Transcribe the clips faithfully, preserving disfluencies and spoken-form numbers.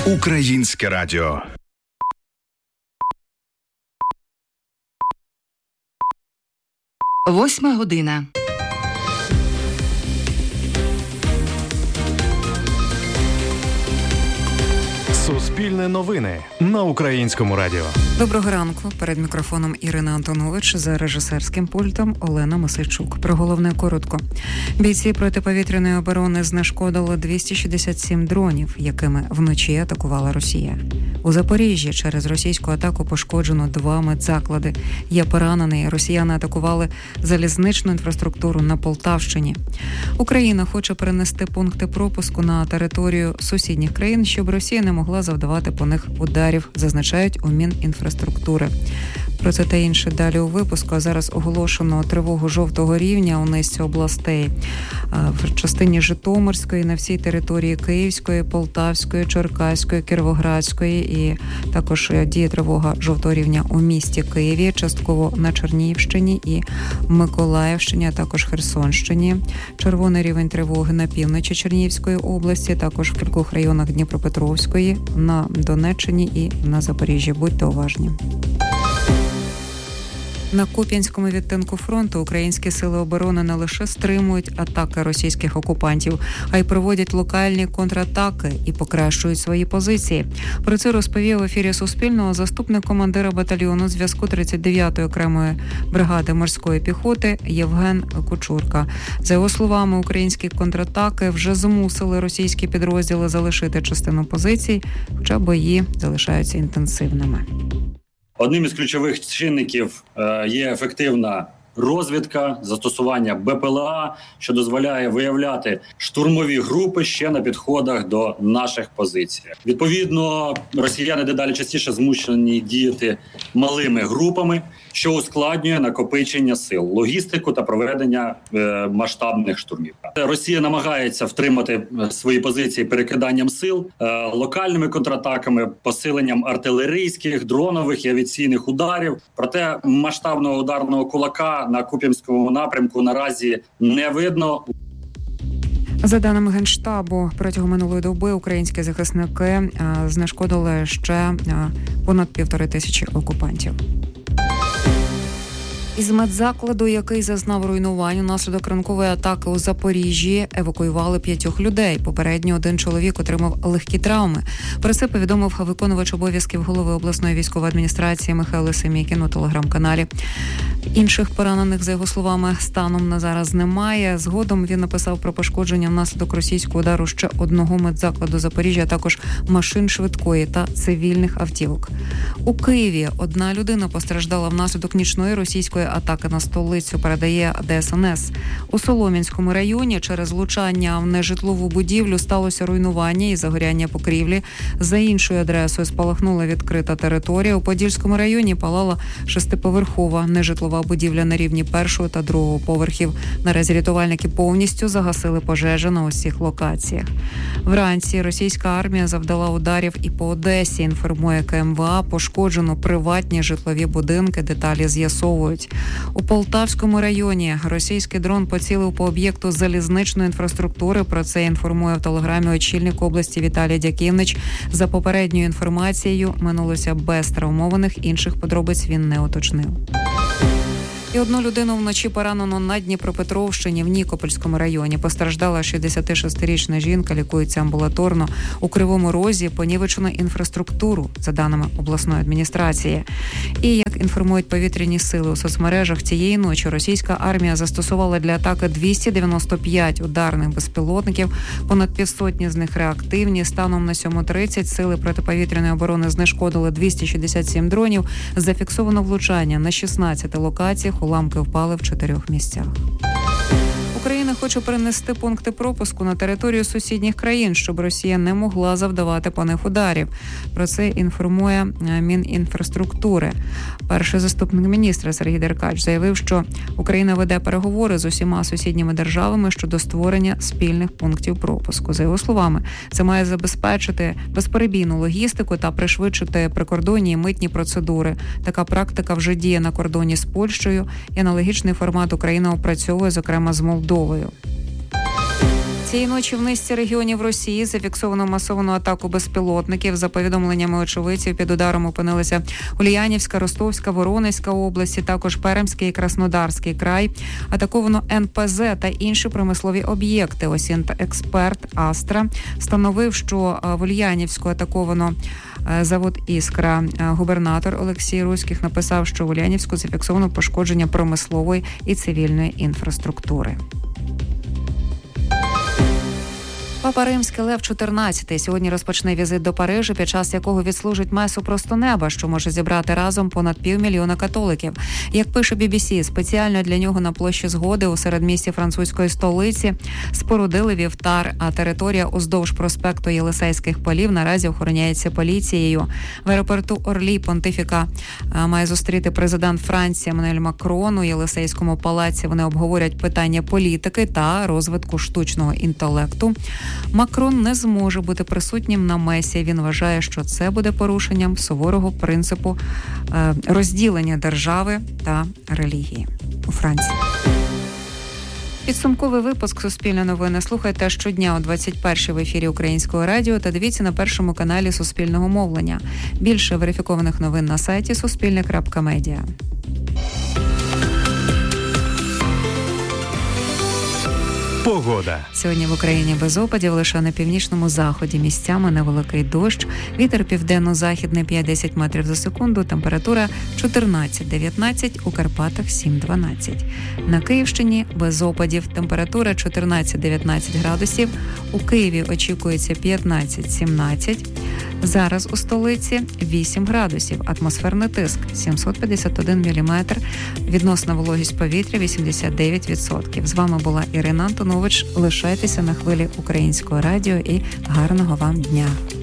Українське радіо. Восьма година. Суспільне новини на Українському радіо. Доброго ранку. Перед мікрофоном Ірина Антонович, за режисерським пультом Олена Мосичук. Про головне коротко. Бійці протиповітряної оборони знешкодили двісті шістдесят сім дронів, якими вночі атакувала Росія. У Запоріжжі через російську атаку пошкоджено два медзаклади. Є поранений. Росіяни атакували залізничну інфраструктуру на Полтавщині. Україна хоче перенести пункти пропуску на територію сусідніх країн, щоб Росія не могла завдавати по них ударів, зазначають у Мінінфраструктури. Про це та інше далі у випуску. А зараз оголошено тривогу жовтого рівня у низці областей. В частині Житомирської, на всій території Київської, Полтавської, Черкаської, Кіровоградської і також діє тривога жовтого рівня у місті Києві, частково на Чернігівщині і Миколаївщині, а також Херсонщині. Червоний рівень тривоги на півночі Чернігівської області, також в кількох районах Дніпропетровської, на Донеччині і на Запоріжжі. Будьте уважні. На Куп'янському відтинку фронту українські сили оборони не лише стримують атаки російських окупантів, а й проводять локальні контратаки і покращують свої позиції. Про це розповів в ефірі Суспільного заступник командира батальйону зв'язку тридцять дев'ятої окремої бригади морської піхоти Євген Кучурка. За його словами, українські контратаки вже змусили російські підрозділи залишити частину позицій, хоча бої залишаються інтенсивними. Одним із ключових чинників є ефективна розвідка, застосування Б П Л А, що дозволяє виявляти штурмові групи ще на підходах до наших позицій. Відповідно, росіяни дедалі частіше змушені діяти малими групами, що ускладнює накопичення сил, логістику та проведення е, масштабних штурмів. Росія намагається втримати свої позиції перекиданням сил, е, локальними контратаками, посиленням артилерійських, дронових і авіаційних ударів. Проте масштабного ударного кулака на Куп'янському напрямку наразі не видно. За даними Генштабу, протягом минулої доби українські захисники знешкодили ще понад півтори тисячі окупантів. Із медзакладу, який зазнав руйнувань унаслідок ранкової атаки у Запоріжжі, евакуювали п'ятьох людей. Попередньо один чоловік отримав легкі травми. Про це повідомив виконувач обов'язків голови обласної військової адміністрації Михайло Семікін у телеграм-каналі. Інших поранених, за його словами, станом на зараз немає. Згодом він написав про пошкодження внаслідок російського удару ще одного медзакладу Запоріжжя, а також машин швидкої та цивільних автівок. У Києві одна людина постраждала внаслідок нічної російської атаки на столицю, передає Де Ес Ен Ес. У Солом'янському районі через влучання в нежитлову будівлю сталося руйнування і загоряння покрівлі. За іншою адресою спалахнула відкрита територія. У Подільському районі палала шестиповерхова нежитлова будівля на рівні першого та другого поверхів. Наразі рятувальники повністю загасили пожежу на усіх локаціях. Вранці російська армія завдала ударів і по Одесі, інформує Ка Ем Ве А. Пошкоджено приватні житлові будинки, деталі з'ясовують. У Полтавському районі російський дрон поцілив по об'єкту залізничної інфраструктури. Про це інформує в телеграмі очільник області Віталій Дяківнич. За попередньою інформацією, минулося без травмованих, інших подробиць він не уточнив. І одну людину вночі поранено на Дніпропетровщині в Нікопольському районі. Постраждала шістдесятишестирічна жінка, лікується амбулаторно. У Кривому Розі понівечено інфраструктуру, за даними обласної адміністрації. І, як інформують повітряні сили у соцмережах, цієї ночі російська армія застосувала для атаки двісті дев'яносто п'ять ударних безпілотників, понад півсотні з них реактивні. Станом на сьома тридцять сили протиповітряної оборони знешкодили двісті шістдесят сім дронів. Зафіксовано влучання на шістнадцяти локаціях. Уламки впали в чотирьох місцях. Україна хоче перенести пункти пропуску на територію сусідніх країн, щоб Росія не могла завдавати по них ударів. Про це інформує Мінінфраструктури. Перший заступник міністра Сергій Деркач заявив, що Україна веде переговори з усіма сусідніми державами щодо створення спільних пунктів пропуску. За його словами, це має забезпечити безперебійну логістику та пришвидшити прикордонні і митні процедури. Така практика вже діє на кордоні з Польщею, і аналогічний формат Україна опрацьовує, зокрема, з Молдовою. Цієї ночі в низці регіонів Росії зафіксовано масовану атаку безпілотників. За повідомленнями очевидців, під ударом опинилися Ульянівська, Ростовська, Воронезька області, також Пермський і Краснодарський край. Атаковано ен пе зе та інші промислові об'єкти. Осінт-експерт Астра встановив, що в Ульянівську атаковано завод «Іскра». Губернатор Олексій Руських написав, що в Ульянівську зафіксовано пошкодження промислової і цивільної інфраструктури. Папа Римський Лев чотирнадцятий сьогодні розпочне візит до Парижа, під час якого відслужить месу просто неба, що може зібрати разом понад півмільйона католиків. Як пише бі бі сі, спеціально для нього на площі Згоди у середмісті французької столиці спорудили вівтар, а територія уздовж проспекту Єлисейських полів наразі охороняється поліцією. В аеропорту Орлі понтифіка має зустріти президент Франції Еммануель Макрон. У Єлисейському палаці вони обговорять питання політики та розвитку штучного інтелекту. Макрон не зможе бути присутнім на месі. Він вважає, що це буде порушенням суворого принципу розділення держави та релігії у Франції. Підсумковий випуск «Суспільне новини» слухайте щодня о двадцять першій в ефірі Українського радіо та дивіться на першому каналі Суспільного мовлення. Більше верифікованих новин на сайті суспільне крапка медіа. Погода. Сьогодні в Україні без опадів, лише на північному заході місцями невеликий дощ. Вітер південно-західний п'ять-десять метрів за секунду. Температура чотирнадцять-дев'ятнадцять, у Карпатах сім-дванадцять. На Київщині без опадів. Температура чотирнадцять-дев'ятнадцять градусів. У Києві очікується п'ятнадцять-сімнадцять. Зараз у столиці вісім градусів. Атмосферний тиск сімсот п'ятдесят один міліметр. Відносна вологість повітря вісімдесят дев'ять відсотків. З вами була Ірина Антонович. Лишайтеся на хвилі Українського радіо і гарного вам дня.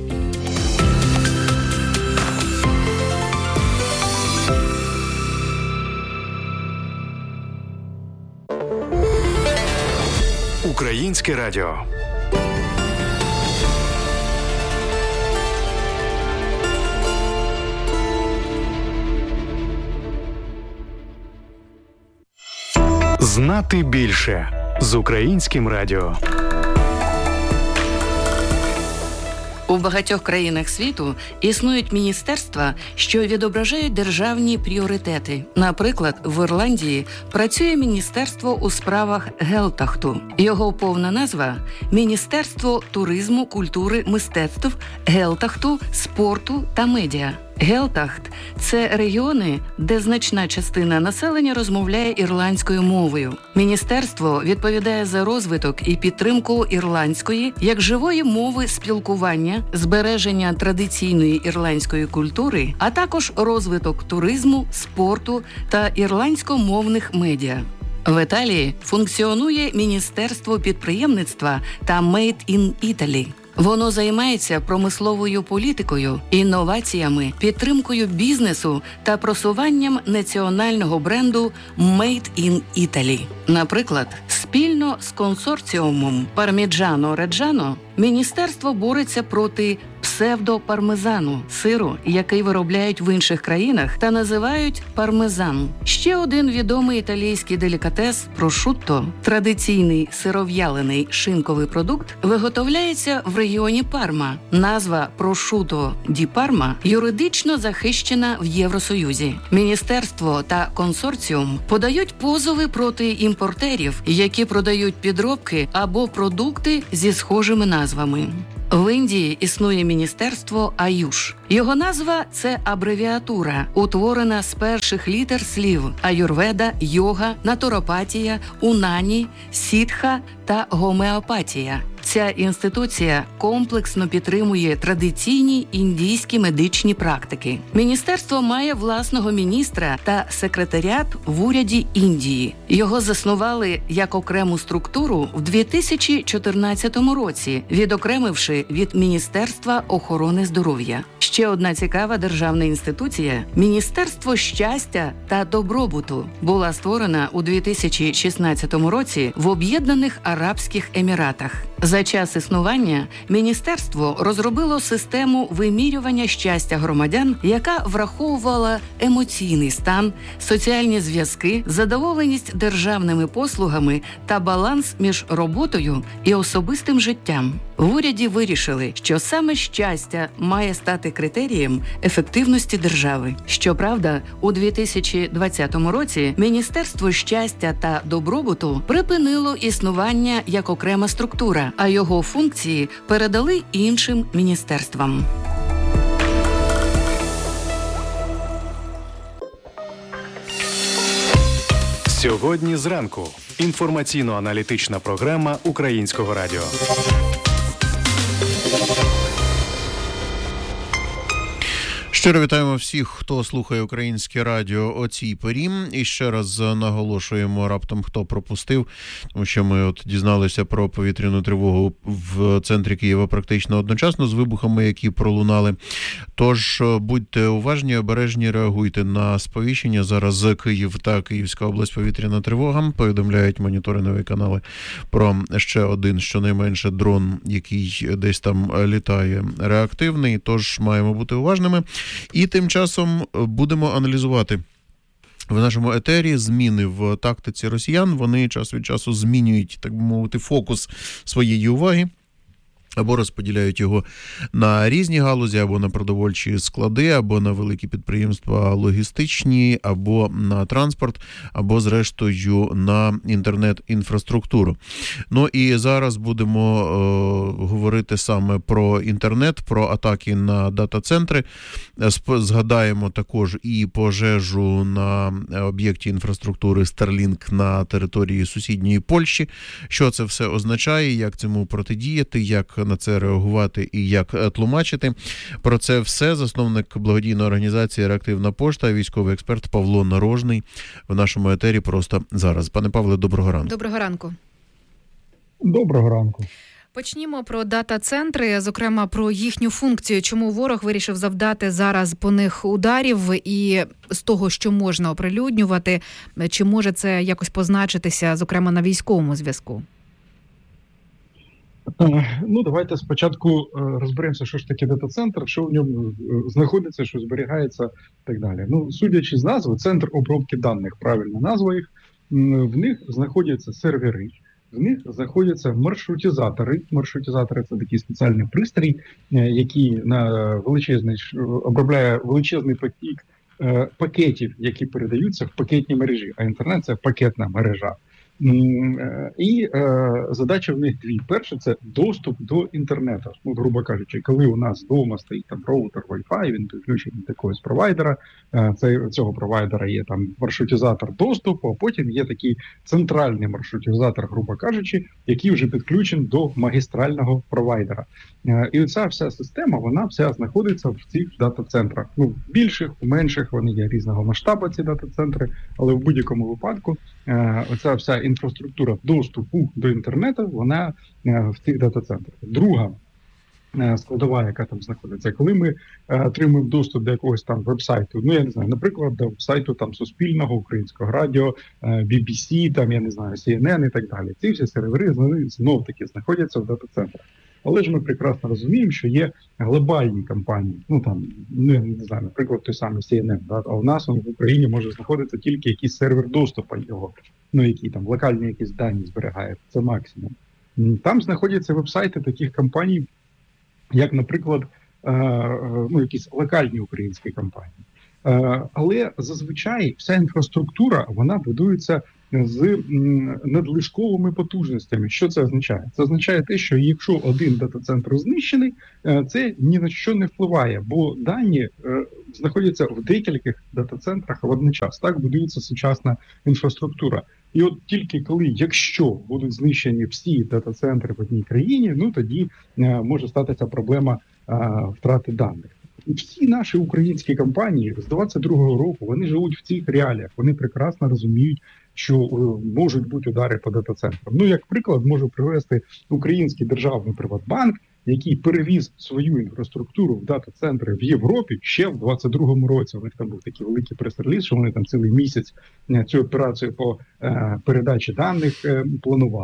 Українське радіо. Знати більше з Українським радіо. У багатьох країнах світу існують міністерства, що відображають державні пріоритети. Наприклад, в Ірландії працює Міністерство у справах Гелтахту. Його повна назва – Міністерство туризму, культури, мистецтв, Гелтахту, спорту та медіа. Гелтахт – це регіони, де значна частина населення розмовляє ірландською мовою. Міністерство відповідає за розвиток і підтримку ірландської як живої мови спілкування, збереження традиційної ірландської культури, а також розвиток туризму, спорту та ірландськомовних медіа. В Італії функціонує Міністерство підприємництва та Made in Italy. Воно займається промисловою політикою, інноваціями, підтримкою бізнесу та просуванням національного бренду Made in Italy. Наприклад, спільно з консорціумом Parmigiano-Reggiano міністерство бореться проти псевдопармезану – сиру, який виробляють в інших країнах та називають пармезан. Ще один відомий італійський делікатес – прошутто, традиційний сиров'ялений шинковий продукт, виготовляється в регіоні Парма. Назва прошутто ді Парма юридично захищена в Євросоюзі. Міністерство та консорціум подають позови проти імпортерів, які продають підробки або продукти зі схожими назвами. В Індії існує міністерство Аюш. Його назва – це абревіатура, утворена з перших літер слів аюрведа, йога, натуропатія, унані, сітха та гомеопатія. Ця інституція комплексно підтримує традиційні індійські медичні практики. Міністерство має власного міністра та секретаріат в уряді Індії. Його заснували як окрему структуру в дві тисячі чотирнадцятому році, відокремивши від Міністерства охорони здоров'я. Ще одна цікава державна інституція – Міністерство щастя та добробуту була створена у дві тисячі шістнадцятому році в Об'єднаних Арабських Еміратах. За час існування міністерство розробило систему вимірювання щастя громадян, яка враховувала емоційний стан, соціальні зв'язки, задоволеність державними послугами та баланс між роботою і особистим життям. В уряді вирішили, що саме щастя має стати критерієм ефективності держави. Щоправда, у дві тисячі двадцятому році Міністерство щастя та добробуту припинило існування як окрема структура, а його функції передали іншим міністерствам. Сьогодні зранку. Інформаційно-аналітична програма Українського радіо. Щиро вітаємо всіх, хто слухає Українське радіо о цій порі. І ще раз наголошуємо, раптом хто пропустив, тому що ми от дізналися про повітряну тривогу в центрі Києва практично одночасно з вибухами, які пролунали. Тож будьте уважні, обережні, реагуйте на сповіщення. Зараз Київ та Київська область повітряна тривога. Повідомляють моніторингові канали про ще один, щонайменше, дрон, який десь там літає, реактивний. Тож маємо бути уважними. І тим часом будемо аналізувати в нашому етері зміни в тактиці росіян. Вони час від часу змінюють, так би мовити, фокус своєї уваги. Або розподіляють його на різні галузі, або на продовольчі склади, або на великі підприємства логістичні, або на транспорт, або, зрештою, на інтернет-інфраструктуру. Ну і зараз будемо е, говорити саме про інтернет, про атаки на дата-центри. Згадаємо також і пожежу на об'єкті інфраструктури Starlink на території сусідньої Польщі. Що це все означає, як цьому протидіяти, як на це реагувати і як тлумачити. Про це все засновник благодійної організації «Реактивна пошта», військовий експерт Павло Нарожний в нашому етері просто зараз. Пане Павле, доброго ранку. Доброго ранку. Доброго ранку. Почнімо про дата-центри, зокрема про їхню функцію. Чому ворог вирішив завдати зараз по них ударів і з того, що можна оприлюднювати, чи може це якось позначитися, зокрема, на військовому зв'язку? Ну, давайте спочатку розберемося, що ж таке дата-центр, що в ньому знаходиться, що зберігається і так далі. Ну, судячи з назви, центр обробки даних, правильна назва їх, в них знаходяться сервери, в них знаходяться маршрутизатори. Маршрутизатори – це такий спеціальний пристрій, який на величезний, обробляє величезний потік пакетів, які передаються в пакетній мережі, а інтернет – це пакетна мережа. І е, задача в них дві. Перше – це доступ до інтернету. Ну, грубо кажучи, коли у нас вдома стоїть там роутер Wi-Fi, він підключений до якогось провайдера, е, це, цього провайдера є там маршрутизатор доступу, а потім є такий центральний маршрутизатор, грубо кажучи, який вже підключений до магістрального провайдера. Е, і ця вся система, вона вся знаходиться в цих дата-центрах. Ну, в більших, в менших, вони є різного масштабу, ці дата-центри, але в будь-якому випадку е, оця вся інфраструктура доступу до інтернету, вона в цих дата-центрах. Друга складова, яка там знаходиться, коли ми отримуємо доступ до якогось там веб-сайту, ну, я не знаю, наприклад, до сайту там Суспільного, Українського радіо, бі бі сі, там, я не знаю, сі ен ен і так далі. Ці всі сервери знов-таки знаходяться в дата-центрах. Але ж ми прекрасно розуміємо, що є глобальні компанії, ну там, ну я не знаю, наприклад, той самий сі ен ен, да? А у нас в Україні може знаходитися тільки якийсь сервер доступу його, ну які там локальні якісь дані зберігає, це максимум. Там знаходяться веб-сайти таких компаній, як, наприклад, ну якісь локальні українські компанії. Але зазвичай вся інфраструктура, вона будується з надлишковими потужностями. Що це означає? Це означає те, що якщо один дата-центр знищений, це ні на що не впливає, бо дані знаходяться в декількох дата-центрах водночас. Так будується сучасна інфраструктура. І от тільки коли, якщо будуть знищені всі дата-центри в одній країні, ну тоді може статися проблема втрати даних. Всі наші українські компанії з двадцять другого року, вони живуть в цих реаліях, вони прекрасно розуміють, що можуть бути удари по дата-центрам. Ну, як приклад, можу привести український державний Приватбанк, який перевіз свою інфраструктуру в дата-центри в Європі ще в двадцять другому році. У них там був такий великий прес-реліз, що вони там цілий місяць цю операцію по е, передачі даних е, планували.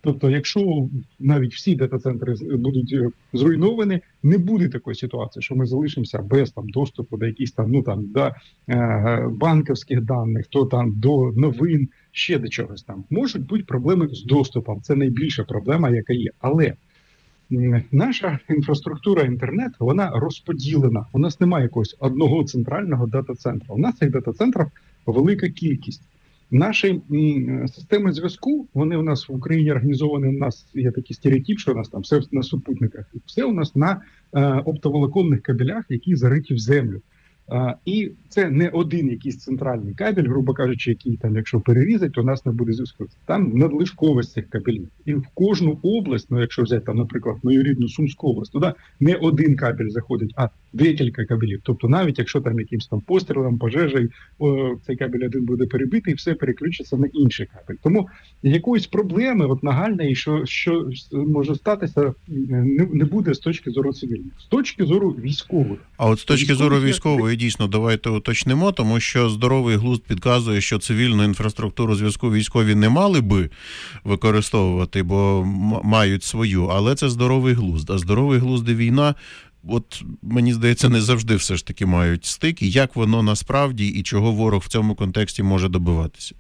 Тобто, якщо навіть всі дата-центри будуть зруйновані, не буде такої ситуації, що ми залишимося без там доступу до якихось там, ну там, до е, банківських даних, то там до новин, ще до чогось там. Можуть бути проблеми з доступом, це найбільша проблема, яка є. Але наша інфраструктура інтернету, вона розподілена. У нас немає якогось одного центрального дата-центру. У нас цих дата-центрів велика кількість. Наші м, системи зв'язку, вони у нас в Україні організовані, у нас є такий стереотип, що у нас там все на супутниках. Все у нас на е, оптоволоконних кабелях, які зариті в землю. Е, і це не один якийсь центральний кабель, грубо кажучи, який там, якщо перерізати, то у нас не буде зв'язку. Там надлишковість цих кабелів. І в кожну область, ну якщо взяти там, наприклад, мою рідну Сумську область, туди не один кабель заходить, а декілька кабелів. Тобто навіть якщо там якимсь там пострілом, пожежею, о, цей кабель один буде перебитий, і все переключиться на інший кабель. Тому якоїсь проблеми от нагальної, що, що може статися, не, не буде з точки зору цивільних. З точки зору військових. А от з точки зору військової, дійсно, давайте уточнимо, тому що здоровий глузд підказує, що цивільну інфраструктуру зв'язку військові не мали би використовувати, бо мають свою, але це здоровий глузд. А здоровий глузд і війна, от, мені здається, не завжди все ж таки мають стик. І як воно насправді, і чого ворог в цьому контексті може добиватися?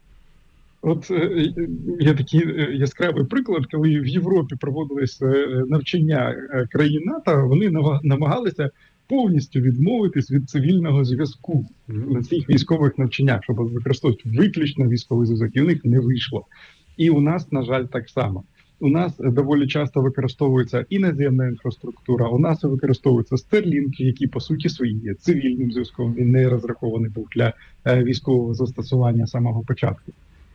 От є такий яскравий приклад, коли в Європі проводилися навчання країн НАТО, вони намагалися повністю відмовитись від цивільного зв'язку на цих військових навчаннях, щоб використовувати виключно військовий зв'язок, і у них не вийшло. І у нас, на жаль, так само. У нас доволі часто використовується і наземна інфраструктура, у нас використовуються Starlink, які, по суті, свої є цивільним зв'язком, він не розрахований був для військового застосування з самого початку.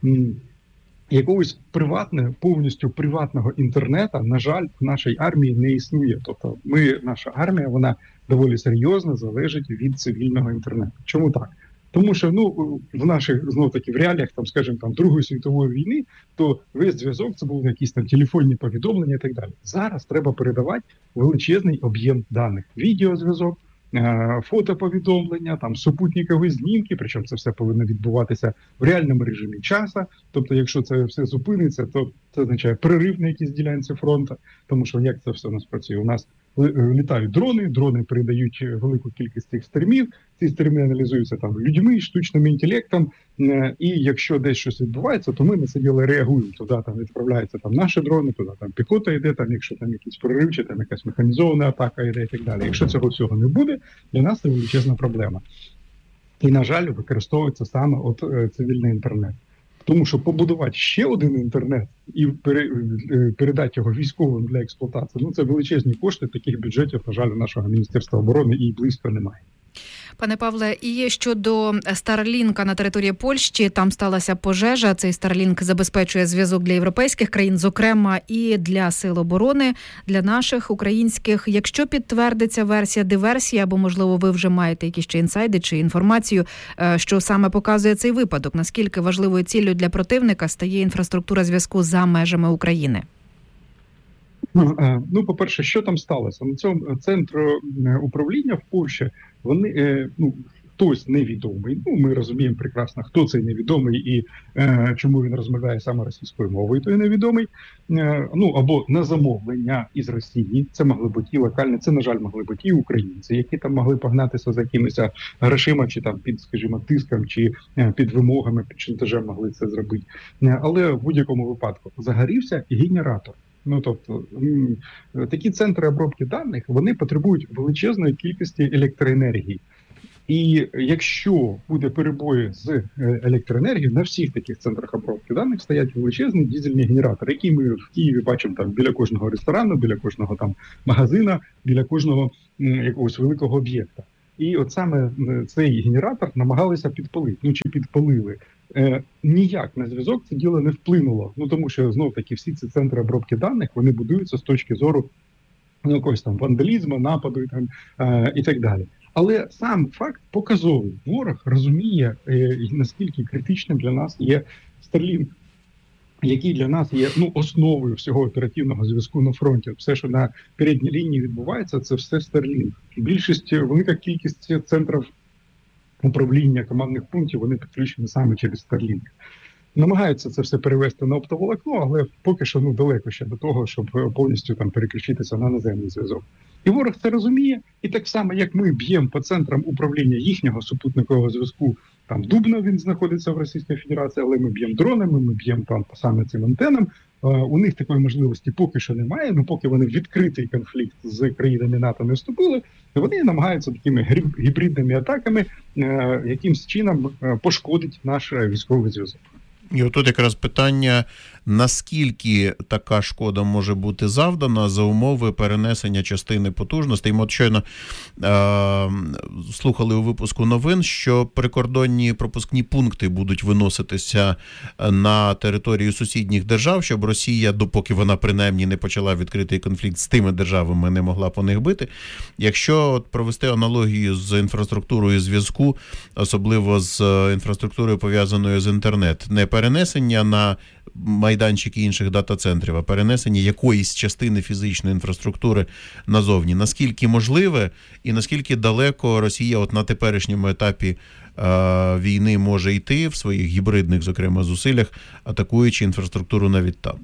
Якогось приватного, повністю приватного інтернету, на жаль, в нашій армії не існує. Тобто ми, наша армія, вона доволі серйозно залежить від цивільного інтернету. Чому так? Тому що, ну, в наших, знов-таки, в реаліях, там, скажімо, там, Другої світової війни, то весь зв'язок, це були якісь там телефонні повідомлення і так далі. Зараз треба передавати величезний об'єм даних. Відеозв'язок, фотоповідомлення, там, супутникові знімки, причому це все повинно відбуватися в реальному режимі часу. Тобто, якщо це все зупиниться, то це означає перерив на якійсь ділянці фронту, тому що як це все у нас працює? У нас літають дрони, дрони передають велику кількість цих стрімів, ці стріми аналізуються там людьми, штучним інтелектом, і якщо десь щось відбувається, то ми на це діло реагуємо. Туди там відправляються там наші дрони, туди там піхота йде, там якщо там якийсь прорив, чи там якась механізована атака йде і так далі. Якщо цього всього не буде, для нас це величезна проблема. І, на жаль, використовується саме от е, цивільний інтернет. Тому що побудувати ще один інтернет і пере, е, передати його військовим для експлуатації, ну це величезні кошти, таких бюджетів, на жаль, у нашого Міністерства оборони і близько немає. Пане Павле, і щодо Starlink на території Польщі, там сталася пожежа. Цей Starlink забезпечує зв'язок для європейських країн, зокрема і для сил оборони, для наших українських. Якщо підтвердиться версія диверсії, або, можливо, ви вже маєте якісь ще інсайди чи інформацію, що саме показує цей випадок, наскільки важливою ціллю для противника стає інфраструктура зв'язку за межами України? Ну, по-перше, що там сталося? На цьому центру управління в Польщі, вони, ну, хтось невідомий, ну, ми розуміємо прекрасно, хто цей невідомий і е, чому він розмовляє саме російською мовою, той невідомий, е, ну, або на замовлення із Росії, це могли бути і локальні, це, на жаль, могли бути і українці, які там могли погнатися за якимись грошима, чи там під, скажімо, тиском, чи е, під вимогами, під шантажем могли це зробити. Е, але в будь-якому випадку загорівся генератор. Ну, тобто, такі центри обробки даних, вони потребують величезної кількості електроенергії. І якщо буде перебої з електроенергією, на всіх таких центрах обробки даних стоять величезні дизельні генератори, які ми в Києві бачимо там біля кожного ресторану, біля кожного там магазина, біля кожного якогось великого об'єкта. І от саме цей генератор намагалися підпалити, ну чи підпалили. Е, ніяк на зв'язок це діло не вплинуло. Ну тому що знов-таки всі ці центри обробки даних, вони будуються з точки зору ну, якогось там вандалізму, нападу і, там, е, і так далі. Але сам факт показовий. Ворог розуміє, е, наскільки критичним для нас є Starlink, який для нас є ну, основою всього оперативного зв'язку на фронті. Все, що на передній лінії відбувається, це все Starlink. Більшість, велика кількість центрів управління командних пунктів, вони підключені саме через Starlink. Намагаються це все перевести на оптоволокно, але поки що ну далеко ще до того, щоб повністю там переключитися на наземний зв'язок. І ворог це розуміє, і так само, як ми б'ємо по центрам управління їхнього супутникового зв'язку, там Дубно він знаходиться в Російській Федерації, але ми б'ємо дронами, ми б'ємо там саме цим антенам. У них такої можливості поки що немає, ну поки вони в відкритий конфлікт з країнами НАТО не вступили, то вони намагаються такими гібридними атаками якимсь чином пошкодити наш військовий зв'язок. І отут якраз питання, наскільки така шкода може бути завдана за умови перенесення частини потужностей. Ми от щойно е- слухали у випуску новин, що прикордонні пропускні пункти будуть виноситися на територію сусідніх держав, щоб Росія, допоки вона принаймні не почала відкритий конфлікт з тими державами, не могла по них бити. Якщо от провести аналогію з інфраструктурою зв'язку, особливо з інфраструктурою, пов'язаною з інтернет, не перенесення на майданчики інших дата-центрів, а перенесення якоїсь частини фізичної інфраструктури назовні. Наскільки можливе і наскільки далеко Росія от на теперішньому етапі е- війни може йти в своїх гібридних, зокрема, зусиллях, атакуючи інфраструктуру навіть там?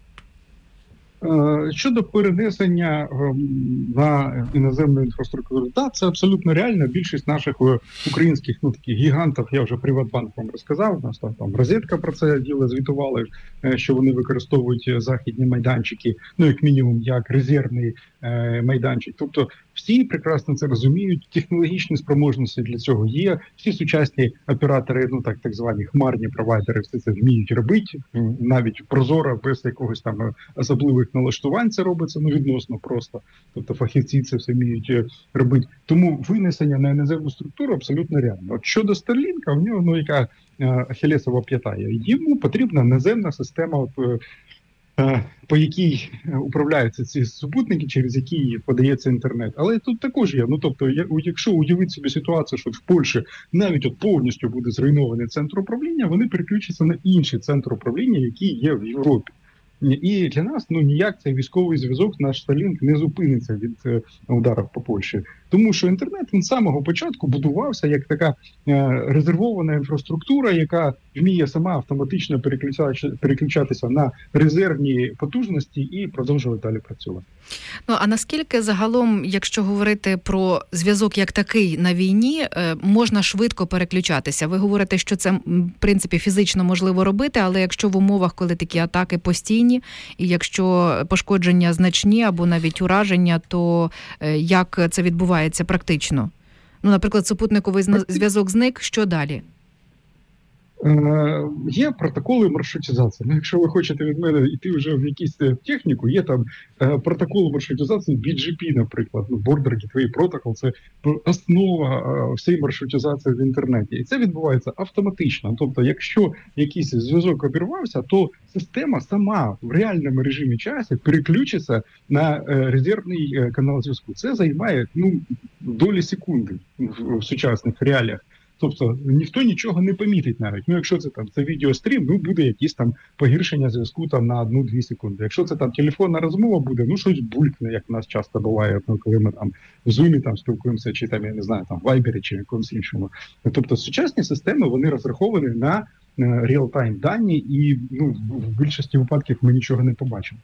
Щодо перенесення на іноземну інфраструктуру, так, це абсолютно реально. Більшість наших українських ну, таких гігантів, я вже Приватбанк вам розказав, у нас там, там Розетка про це діло звітували, що вони використовують західні майданчики, ну як мінімум, як резервний е, майданчик. Тобто всі прекрасно це розуміють, технологічні спроможності для цього є, всі сучасні оператори, ну так так звані хмарні провайдери, все це вміють робити, навіть прозоро, без якогось там особливих налаштувань це робиться, ну відносно просто, тобто фахівці це все вміють робити. Тому винесення на іноземну структуру абсолютно реально. От щодо Старлінка, в нього ну яка ахілесова п'ята є, йому потрібна наземна система, от, по якій управляються ці супутники, через які подається інтернет. Але тут також є. Ну, тобто, якщо уявити собі ситуацію, що в Польщі навіть от повністю буде зруйнований центр управління, вони переключаться на інший центр управління, який є в Європі. І для нас ну ніяк цей військовий зв'язок, наш Starlink, не зупиниться від е, ударів по Польщі. Тому що інтернет він з самого початку будувався як така е, резервована інфраструктура, яка вміє сама автоматично переключатися на резервні потужності і продовжувати далі працювати. Ну, а наскільки загалом, якщо говорити про зв'язок як такий на війні, можна швидко переключатися? Ви говорите, що це, в принципі, фізично можливо робити, але якщо в умовах, коли такі атаки постійні, і якщо пошкодження значні або навіть ураження, то як це відбувається практично? Ну, наприклад, супутниковий зв'язок зник, що далі? Е, є протоколи маршрутизації. Ну, якщо ви хочете від мене йти вже в якусь техніку, є там е, протокол маршрутизації бі джі пі, наприклад, ну, Border Gateway Protocol, це основа е, всієї маршрутизації в інтернеті. І це відбувається автоматично. Тобто, якщо якийсь зв'язок обірвався, то система сама в реальному режимі часу переключиться на е, резервний е, канал зв'язку. Це займає ну, долі секунди в, в сучасних реаліях. Тобто ніхто нічого не помітить навіть. Ну, якщо це там це відеострім, ну буде якісь там погіршення зв'язку там на одну-дві секунди. Якщо це там телефонна розмова буде, ну щось булькне, як в нас часто буває, ну, коли ми там в Zoom там спілкуємося, чи там, я не знаю, там в Viber, чи якомусь іншому. Тобто сучасні системи, вони розраховані на реал-тайм дані, і ну, в більшості випадків ми нічого не побачимо.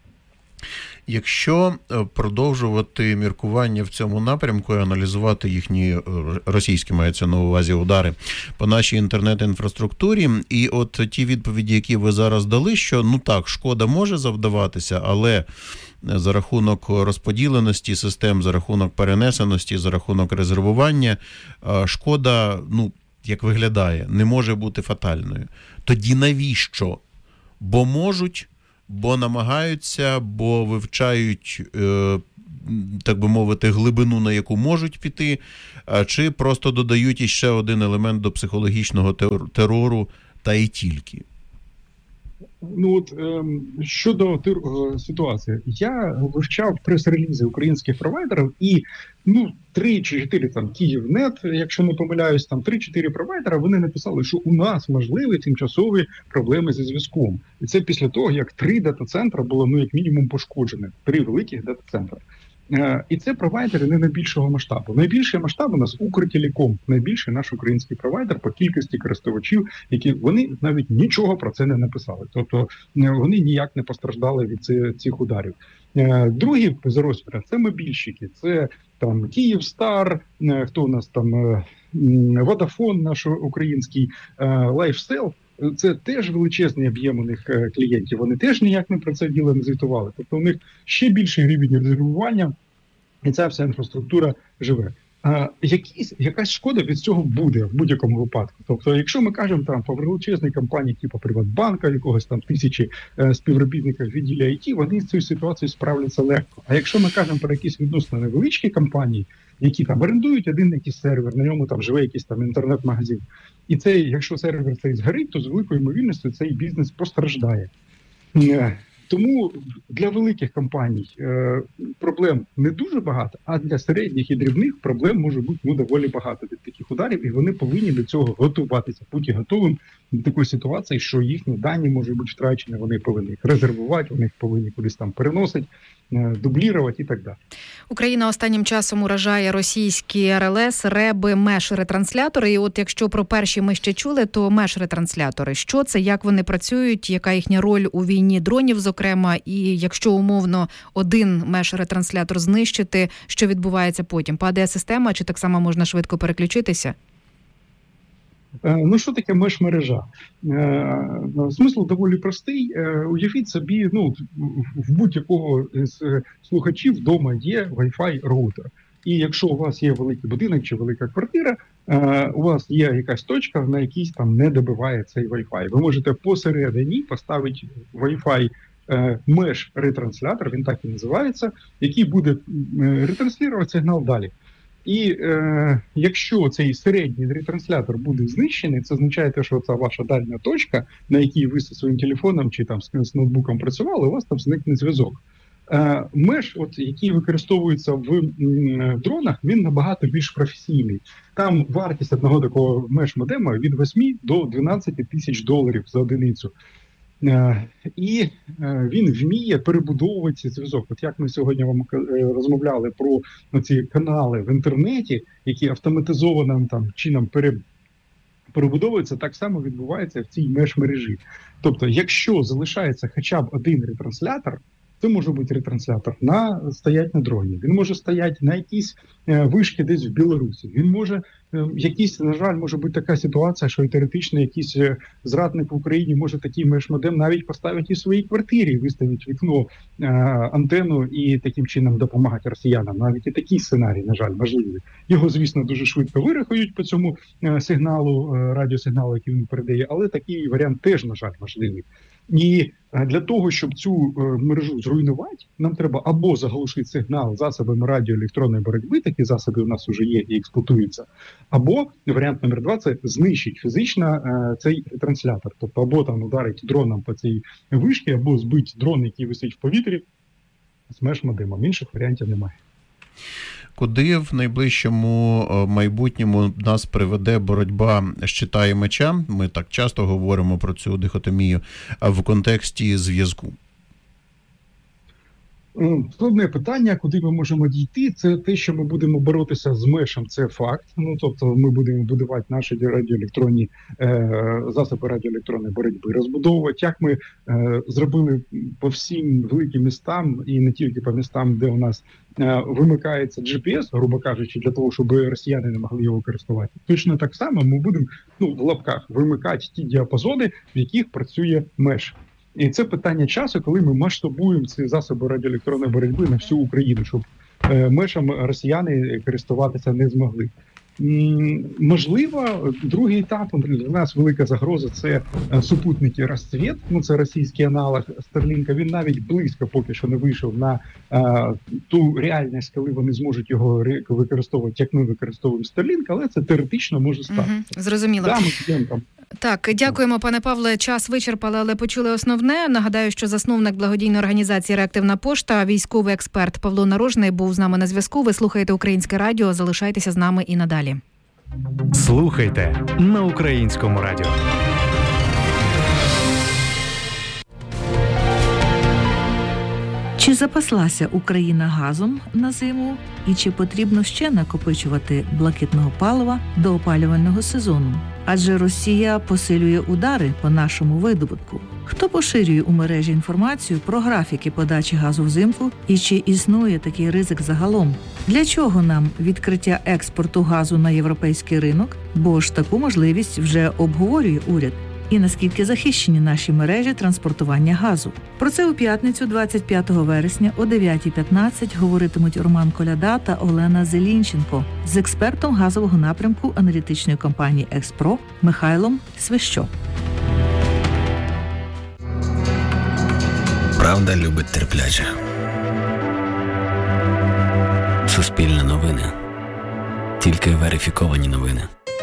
Якщо продовжувати міркування в цьому напрямку і аналізувати їхні, російські мається на увазі, удари по нашій інтернет-інфраструктурі, і от ті відповіді, які ви зараз дали, що, ну так, шкода може завдаватися, але за рахунок розподіленості систем, за рахунок перенесеності, за рахунок резервування, шкода, ну, як виглядає, не може бути фатальною. Тоді навіщо? Бо можуть, бо намагаються, бо вивчають, е, так би мовити, глибину, на яку можуть піти, чи просто додають іще один елемент до психологічного терору, та й тільки. Ну от е, щодо тир, е, ситуації, я вивчав прес-релізи українських провайдерів, і ну три чи чотири там Київнет, якщо не помиляюсь, там три-чотири провайдера, вони написали, що у нас можливі тимчасові проблеми зі зв'язком. І це після того, як три дата-центри було ну як мінімум пошкоджені, три великих дата-центри. І це провайдери не найбільшого масштабу. Найбільший масштаб у нас Укртелеком, найбільший наш український провайдер по кількості користувачів, які вони навіть нічого про це не написали. Тобто вони ніяк не постраждали від цих ударів. Другі за розміром – це мобільщики, це там Київстар, хто у нас там, Водафон наш український, Лайфсел. Це теж величезний об'єм у них клієнтів, вони теж ніяк не про це діло не звітували. Тобто у них ще більший рівень резервування, і ця вся інфраструктура живе. А якісь, якась шкода від цього буде в будь-якому випадку. Тобто, якщо ми кажемо там по величезній компанії, типу Приватбанка, якогось там тисячі е, співробітників відділі ай ті, вони з цією ситуацією справляться легко. А якщо ми кажемо про якісь відносно невеличкі компанії, які там орендують один якийсь сервер, на ньому там живе якийсь там інтернет-магазин, і цей, якщо сервер цей згорить, то з великою ймовірністю цей бізнес постраждає. Тому для великих компаній е, проблем не дуже багато, а для середніх і дрібних проблем може бути ну, доволі багато від таких ударів, і вони повинні до цього готуватися, бути готовим до такої ситуації, що їхні дані можуть бути втрачені, вони повинні їх резервувати, вони їх повинні кудись там переносити, е, дублірувати і так далі. Україна останнім часом уражає російські ар ел ес, реби, меш-ретранслятори. І от якщо про перші ми ще чули, то меш-ретранслятори. Що це, як вони працюють, яка їхня роль у війні дронів, зокрема, і якщо умовно один меш-ретранслятор знищити, що відбувається потім? Падає система, чи так само можна швидко переключитися? Ну, що таке меш-мережа? Смисл доволі простий. Уявіть собі, ну, в будь-якого з слухачів вдома є Wi-Fi роутер. І якщо у вас є великий будинок чи велика квартира, у вас є якась точка, на якійсь там не добиває цей Wi-Fi. Ви можете посередині поставити Wi-Fi меш-ретранслятор, він так і називається, який буде ретранслювати сигнал далі. І е, якщо цей середній ретранслятор буде знищений, це означає, що це ваша дальня точка, на якій ви зі своїм телефоном чи там з ноутбуком працювали, у вас там зникне зв'язок. Е, меш, от, який використовується в м, дронах, він набагато більш професійний. Там вартість одного такого меш-модема від восьми до дванадцяти тисяч доларів за одиницю. І він вміє перебудовувати цей зв'язок. От як ми сьогодні вам розмовляли про ці канали в інтернеті, які автоматизованим там чином пере... перебудовуються, так само відбувається в цій меш-мережі. Тобто, якщо залишається хоча б один ретранслятор, це може бути ретранслятор на стоять на дроні, він може стояти на якійсь вишки десь в Білорусі, він може якісь, на жаль, може бути така ситуація, що теоретично якийсь зрадник в Україні може такий меш-модем навіть поставити і в своїй квартирі, виставити вікно, антенну і таким чином допомагати росіянам. Навіть і такий сценарій, на жаль, можливий. Його, звісно, дуже швидко вирахують по цьому сигналу, радіосигналу, який він передає, але такий варіант теж, на жаль, можливий. І для того, щоб цю мережу зруйнувати, нам треба або заглушити сигнал засобами радіоелектронної боротьби, такі засоби у нас вже є і експлуатуються, або варіант номер два – це знищить фізично цей ретранслятор. Тобто або там ударить дроном по цій вишці, або збить дрон, який висить в повітрі, з меш-модемом. Інших варіантів немає. Куди в найближчому майбутньому нас приведе боротьба щита і меча? Ми так часто говоримо про цю дихотомію в контексті зв'язку. Складне питання, куди ми можемо дійти, це те, що ми будемо боротися з мешем, це факт. Ну, тобто ми будемо будувати наші радіоелектронні е, засоби радіоелектронної боротьби, розбудовувати, як ми е, зробили по всім великим містам, і не тільки по містам, де у нас е, вимикається джі пі ес, грубо кажучи, для того, щоб росіяни не могли його користувати. Точно так само ми будемо, ну, в лапках, вимикати ті діапазони, в яких працює меш. І це питання часу, коли ми масштабуємо ці засоби радіоелектронної боротьби на всю Україну, щоб мешам росіяни користуватися не змогли. Можливо, другий етап, для нас велика загроза – це супутники «Розцвіт», ну це російський аналог Старлінка, він навіть близько поки що не вийшов на а, ту реальність, коли вони зможуть його використовувати, як ми використовуємо Старлінк, але це теоретично може статися. Угу, зрозуміло. Да, ми підемо там. Так, дякуємо, пане Павле. Час вичерпали, але почули основне. Нагадаю, що засновник благодійної організації «Реактивна пошта», військовий експерт Павло Нарожний був з нами на зв'язку. Ви слухаєте Українське радіо. Залишайтеся з нами і надалі. Слухайте на Українському радіо. Чи запаслася Україна газом на зиму? І чи потрібно ще накопичувати блакитного палива до опалювального сезону? Адже Росія посилює удари по нашому видобутку. Хто поширює у мережі інформацію про графіки подачі газу взимку і чи існує такий ризик загалом? Для чого нам відкриття експорту газу на європейський ринок? Бо ж таку можливість вже обговорює уряд. І наскільки захищені наші мережі транспортування газу. Про це у п'ятницю, двадцять п'ятого вересня о дев'ятій п'ятнадцять говоритимуть Роман Коляда та Олена Зелінченко з експертом газового напрямку аналітичної компанії «Експро» Михайлом Свищо. Правда любить терплячих. Суспільне новини. Тільки верифіковані новини.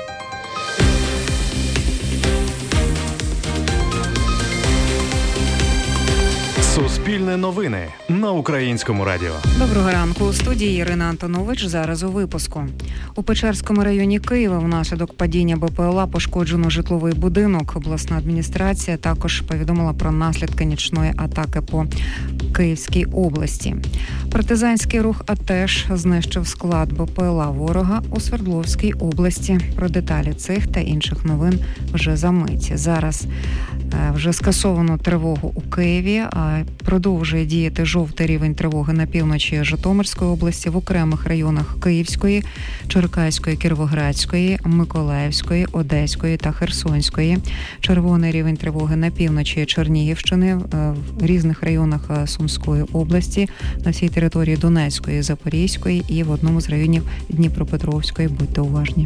Суспільне новини на Українському радіо. Доброго ранку. У студії Ірина Антонович. Зараз у випуску. У Печерському районі Києва внаслідок падіння БПЛА пошкоджено житловий будинок. Обласна адміністрація також повідомила про наслідки нічної атаки по Київській області. Партизанський рух АТЕШ знищив склад БПЛА ворога у Свердловській області. Про деталі цих та інших новин вже за мить. Зараз вже скасовано тривогу у Києві. Продовжує діяти жовтий рівень тривоги на півночі Житомирської області, в окремих районах Київської, Черкаської, Кіровоградської, Миколаївської, Одеської та Херсонської. Червоний рівень тривоги на півночі Чернігівщини, в різних районах Сумської області, на всій території Донецької, Запорізької і в одному з районів Дніпропетровської. Будьте уважні.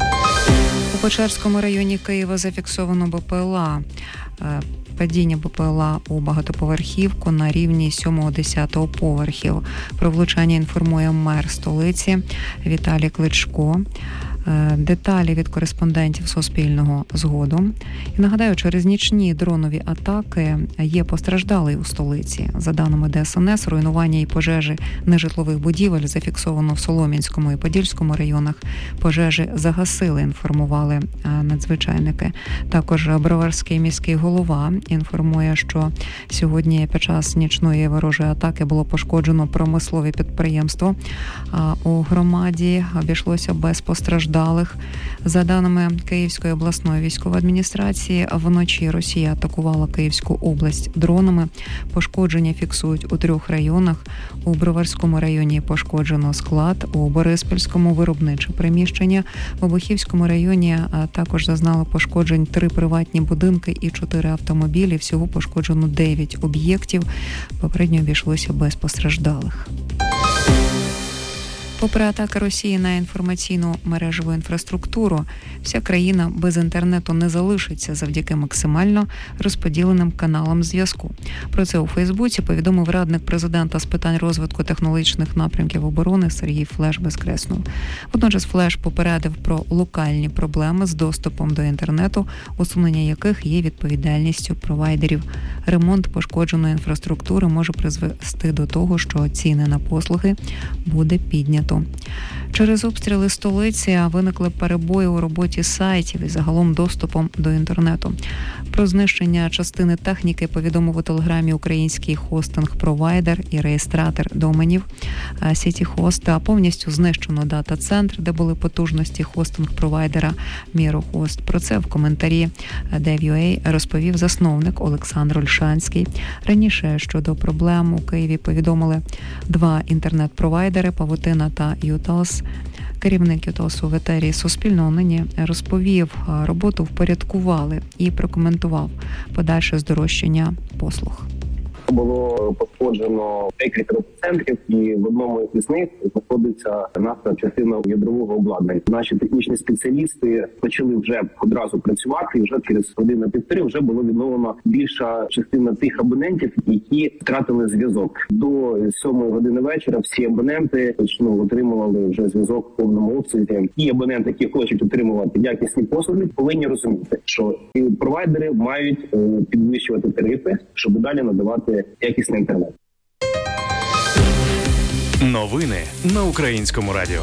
У Печерському районі Києва зафіксовано БПЛА. Падіння БПЛА у багатоповерхівку на рівні сьомого-десятого поверхів. Про влучання інформує мер столиці Віталій Кличко. Деталі від кореспондентів Суспільного згодом. І нагадаю, через нічні дронові атаки є постраждалий у столиці. За даними ДСНС, руйнування і пожежі нежитлових будівель зафіксовано в Солом'янському і Подільському районах. Пожежі загасили, інформували надзвичайники. Також Броварський міський голова інформує, що сьогодні під час нічної ворожої атаки було пошкоджено промислові підприємства. А у громаді обійшлося без постраждалих. За даними Київської обласної військової адміністрації, вночі Росія атакувала Київську область дронами. Пошкодження фіксують у трьох районах. У Броварському районі пошкоджено склад, у Бориспільському виробниче приміщення. В Обухівському районі також зазнали пошкоджень три приватні будинки і чотири автомобілі. Всього пошкоджено дев'ять об'єктів. Попередньо обійшлося без постраждалих. Попри атаки Росії на інформаційну мережеву інфраструктуру, вся країна без інтернету не залишиться завдяки максимально розподіленим каналам зв'язку. Про це у Фейсбуці повідомив радник президента з питань розвитку технологічних напрямків оборони Сергій Флеш Безкреснов. Водночас Флеш попередив про локальні проблеми з доступом до інтернету, усунення яких є відповідальністю провайдерів. Ремонт пошкодженої інфраструктури може призвести до того, що ціни на послуги буде піднято. Через обстріли столиці виникли перебої у роботі сайтів і загалом доступом до інтернету. Про знищення частини техніки повідомив у Телеграмі український хостинг-провайдер і реєстратор доменів Сітіхост. Повністю знищено дата-центр, де були потужності хостинг-провайдера Мірохост. Про це в коментарі Dev.ua розповів засновник Олександр Ольшанський. Раніше щодо проблем у Києві повідомили два інтернет-провайдери Павутина та Юталс. Керівник Юталсу в етері Суспільного нині розповів, роботу впорядкували і прокоментував подальше здорожчання послуг. Було пошкоджено декілька центрів, і в одному із них знаходиться наша частина ядрового обладнання. Наші технічні спеціалісти почали вже одразу працювати, і вже через годину-півтори вже було відновлено більша частина тих абонентів, які втратили зв'язок. До сьомої години вечора всі абоненти точно отримували вже зв'язок в повному обсязі. Ті абоненти, які хочуть отримувати якісні послуги, повинні розуміти, що провайдери мають підвищувати тарифи, щоб далі надавати якісний інтернет. Новини на Українському радіо.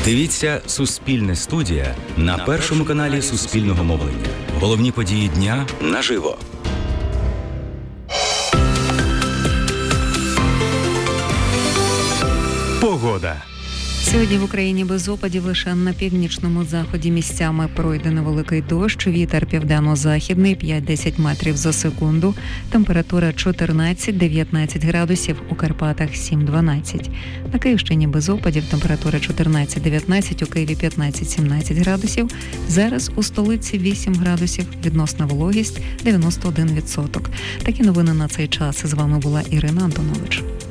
Дивіться «Суспільне студія» на першому каналі Суспільного мовлення. Головні події дня наживо. Погода. Сьогодні в Україні без опадів, лише на північному заході місцями пройде невеликий дощ, вітер південно-західний п'ять-десять метрів за секунду, температура чотирнадцять-дев'ятнадцять градусів, у Карпатах сім-дванадцять. На Київщині без опадів, температура чотирнадцять-дев'ятнадцять, у Києві п'ятнадцять-сімнадцять градусів, зараз у столиці вісім градусів, відносна вологість дев'яносто один відсоток. Такі новини на цей час. З вами була Ірина Антонович.